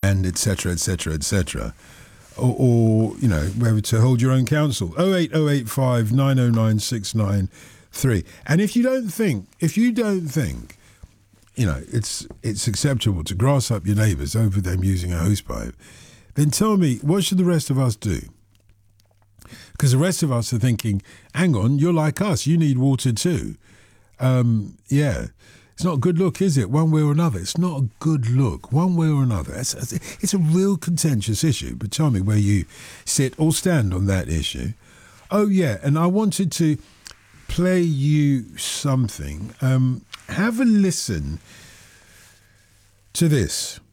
and etc., etc., etc., or you know, whether to hold your own counsel. 08085 909 693. And if you don't think, you know, it's acceptable to grass up your neighbours over them using a hosepipe, then tell me, what should the rest of us do? Because the rest of us are thinking, hang on, you're like us, you need water too. Yeah, it's not a good look, is it? One way or another. It's not a good look, one way or another. It's a real contentious issue, but tell me where you sit or stand on that issue. Oh, yeah, and I wanted to play you something. Have a listen to this.